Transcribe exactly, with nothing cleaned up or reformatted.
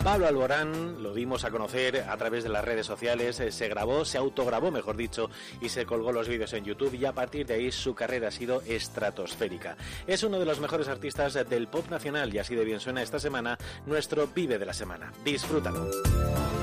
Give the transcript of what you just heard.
Pablo Alborán lo dimos a conocer a través de las redes sociales, eh, se grabó, se autograbó, mejor dicho, y se colgó los vídeos en YouTube, y a partir de ahí su carrera ha sido estratosférica. Es uno de los mejores artistas del pop nacional y así de bien suena esta semana nuestro Vive de la Semana. Disfrútalo.